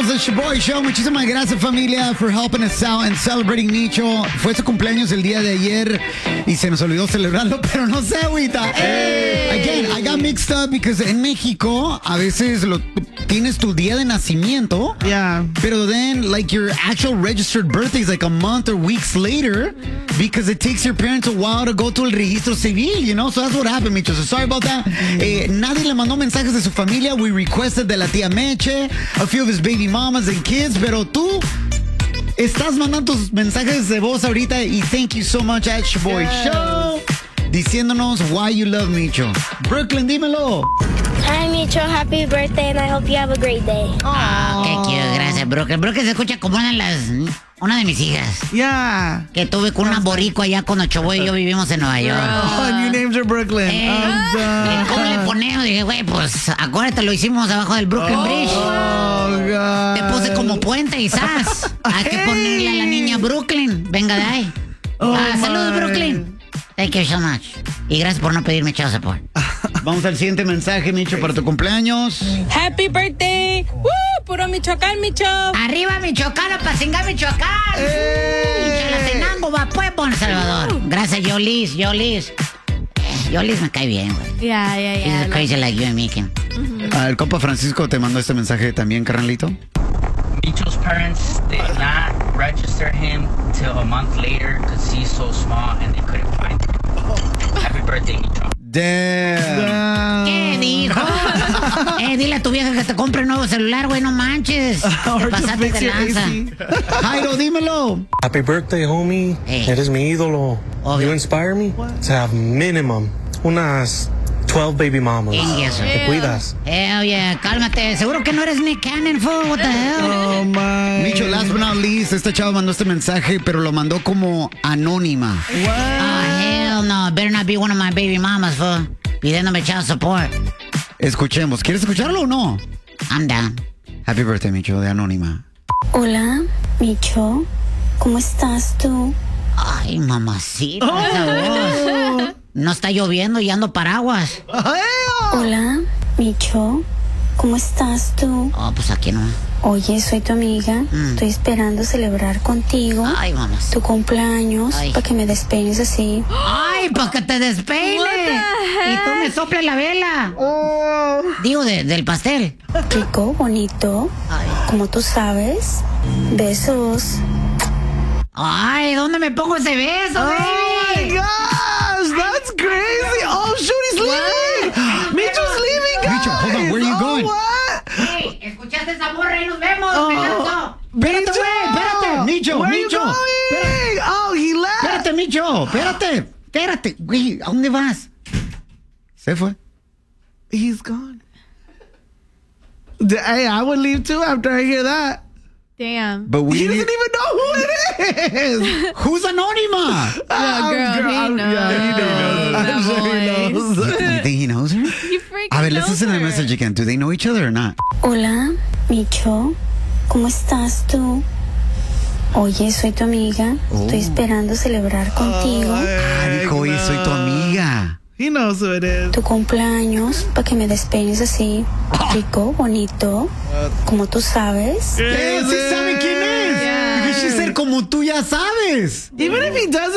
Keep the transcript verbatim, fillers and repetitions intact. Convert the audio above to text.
Somos el Shoboy Show. Muchísimas gracias, familia, for helping us out and celebrating Micho. Fue su cumpleaños el día de ayer y se nos olvidó celebrarlo, pero no sé, ahorita. Hey. Again, I got mixed up because en México a veces lo, tienes tu día de nacimiento, yeah, pero then like your actual registered birthday is like a month or weeks later because it takes your parents a while to go to el registro civil, you know? So that's what happened, Micho. So sorry about that. Eh, nadie le mandó mensajes de su familia. We requested de la tía Meche, a few of his baby mamas and kids, pero tú estás mandando tus mensajes de voz ahorita y thank you so much at Shoboy yes. Show diciéndonos why you love Micho. Brooklyn, dímelo. Hi, Micho. Happy birthday, and I hope you have a great day. Ah, oh, qué cute. Gracias, Brooklyn. Brooklyn se escucha como una de las... Una de mis hijas. Yeah. Que tuve con una boricua allá cuando Choboy y yo vivimos en Nueva York. Oh, and you named her Brooklyn. Eh, uh, ¿Cómo le ponemos? Dije, güey, pues acuérdate, lo hicimos abajo del Brooklyn oh, Bridge. Oh, God. Te puse como puente y ¡zas! Hay que ponerle a la niña Brooklyn. Venga de ahí. Oh, ah, saludos, Brooklyn. Thank you so much. Y gracias por no pedirme child support. Vamos al siguiente mensaje, Micho, para tu cumpleaños. Happy birthday. ¡Woo! Puro Michoacán, Micho. Arriba, Michoacán, Apacinga, Michoacán. Hey. Chalatenango, va, Pueblo, El Salvador. Gracias, Yolis, Yolis. Eh, Yolis me cae bien, güey. Yeah, yeah, yeah. He's crazy like you and me, Kim. Uh-huh. Ah, el compa Francisco te mandó este mensaje también, carnalito. Micho's parents did not register him till a month later because he's so small and they couldn't find him. Oh. Happy birthday, Micho. Damn. ¿Qué dijo? eh, dile a tu vieja que te compre un nuevo celular, güey, no manches. Te pasaste de lanza. Jairo, dímelo. Happy birthday, homie. Hey. Eres mi ídolo. Obvio. You inspire me What? to have minimum unas twelve baby mamas. Yes, sir. Te cuidas. Hell yeah, cálmate. Seguro que no eres Nick Cannon, fool. What the hell? Oh, my. Micho, last but not least, este chavo mandó este mensaje, pero lo mandó como anónima. What? Oh, hell no. Better not be one of my baby mamas, fool. Pidiéndome child support. Escuchemos. ¿Quieres escucharlo o no? I'm down. Happy birthday, Micho, de anónima. Hola, Micho. ¿Cómo estás tú? Ay, mamacita, oh. esa voz. No está lloviendo y ando paraguas. Hola, Micho. ¿Cómo estás tú? Oh, pues aquí no. Oye, soy tu amiga. Mm. Estoy esperando celebrar contigo. Ay, mamás. Tu cumpleaños. Para que me despeines así. Ay, para que te despeine. Y tú me soples la vela. Oh. Digo, de, del pastel. Rico, bonito. Ay. Como tú sabes. Besos. Ay, ¿dónde me pongo ese beso, oh baby? My gosh, that's crazy. Oh, shoot, he's leaving. Micho's leaving, guys. Micho, hold on, where are you oh, going? What? Hey, ¿escuchaste esa morra y nos vemos? Oh. Pedazo. Espérate, güey, espérate. Micho, where Micho. Are you going? Oh, he left. Espérate, Micho, espérate. Espérate, güey, ¿a dónde vas? Se fue. He's gone. Hey, I would leave too after I hear that. Damn. But we he need... doesn't even know who it is. Who's Anónima? Yeah, girl, girl, he I'm, knows. Yeah, he knows. I'm sure he knows. You, you think he knows her? He freaking A ver, let's knows listen to her. the message again. Do they know each other or not? Hola, Micho. ¿Cómo estás tú? Oye, soy tu amiga. Oh. Estoy esperando celebrar contigo. Ah, dijo, oye, soy tu amiga. He knows who it is. Tu cumpleaños, para que me despeines así. Rico, bonito. Como tú sabes. Eh, sí sabe quién es. Yeah. Because she said, como tú ya sabes. Even if he doesn't.